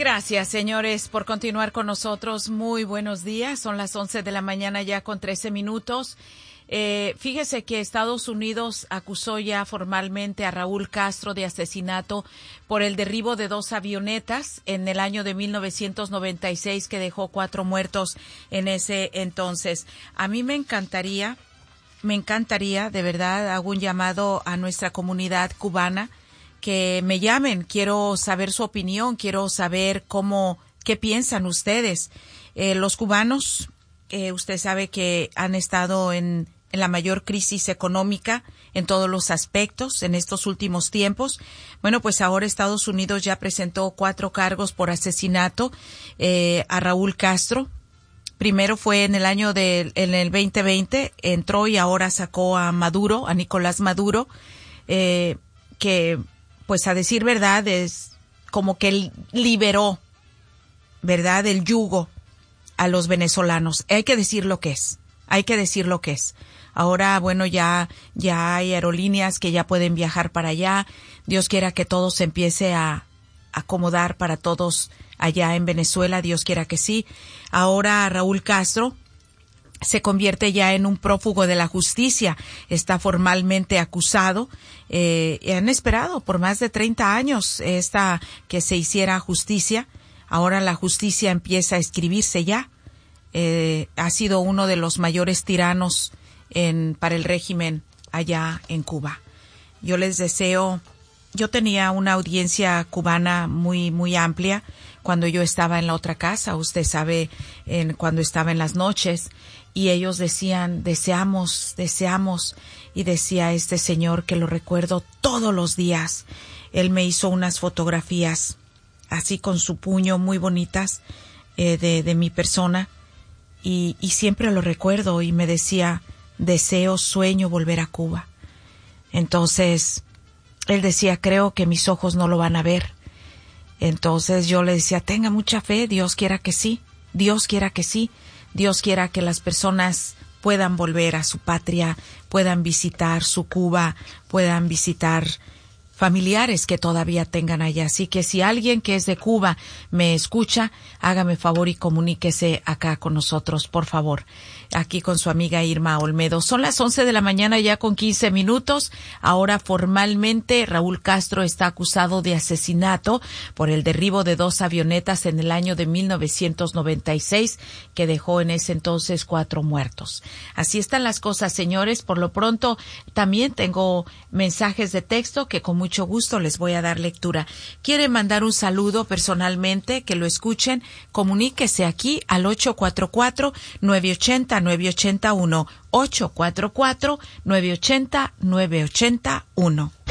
Gracias, señores, por continuar con nosotros. Muy buenos días. Son las 11 de la mañana ya con 13 minutos. Fíjese que Estados Unidos acusó ya formalmente a Raúl Castro de asesinato por el derribo de 2 avionetas en el año de 1996 que dejó 4 muertos en ese entonces. A mí me encantaría, de verdad, hago un llamado a nuestra comunidad cubana que me llamen. Quiero saber su opinión, quiero saber qué piensan ustedes. Los cubanos, usted sabe que han estado en la mayor crisis económica en todos los aspectos en estos últimos tiempos. Bueno, pues ahora Estados Unidos ya presentó 4 cargos por asesinato a Raúl Castro. Primero fue en el 2020, entró y ahora sacó a Maduro, a Nicolás Maduro, que pues a decir verdad es como que liberó, ¿verdad?, el yugo a los venezolanos. Hay que decir lo que es. Ahora, bueno, ya hay aerolíneas que ya pueden viajar para allá. Dios quiera que todo se empiece a acomodar para todos allá en Venezuela. Dios quiera que sí. Ahora Raúl Castro se convierte ya en un prófugo de la justicia. Está formalmente acusado. Han esperado por más de 30 años que se hiciera justicia. Ahora la justicia empieza a escribirse ya. Ha sido uno de los mayores tiranos para el régimen allá en Cuba. Yo les deseo, yo tenía una audiencia cubana muy, muy amplia cuando yo estaba en la otra casa, usted sabe, cuando estaba en las noches, y ellos decían, deseamos, y decía este señor que lo recuerdo todos los días. Él me hizo unas fotografías así con su puño muy bonitas de mi persona, y siempre lo recuerdo, y me decía, sueño volver a Cuba. Entonces, él decía, creo que mis ojos no lo van a ver. Entonces yo le decía, tenga mucha fe, Dios quiera que sí, Dios quiera que las personas puedan volver a su patria, puedan visitar su Cuba, puedan visitar familiares que todavía tengan allá. Así que si alguien que es de Cuba me escucha, hágame favor y comuníquese acá con nosotros, por favor. Aquí con su amiga Irma Olmedo. Son las 11 de la mañana ya con 15 minutos. Ahora formalmente Raúl Castro está acusado de asesinato por el derribo de 2 avionetas en el año de 1996 que dejó en ese entonces 4 muertos. Así están las cosas, señores. Por lo pronto también tengo mensajes de texto que con mucho gusto les voy a dar lectura. ¿Quiere mandar un saludo personalmente? Que lo escuchen. Comuníquese aquí al 844-980-981. 844-980-981.